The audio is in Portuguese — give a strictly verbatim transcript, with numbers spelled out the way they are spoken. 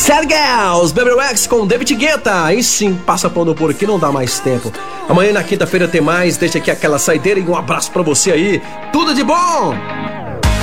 Sad Girls, Baby Rex com David Guetta. Aí sim, passa pano por aqui, não dá mais tempo. Amanhã na quinta-feira tem mais. Deixa aqui aquela saideira e um abraço pra você aí. Tudo de bom!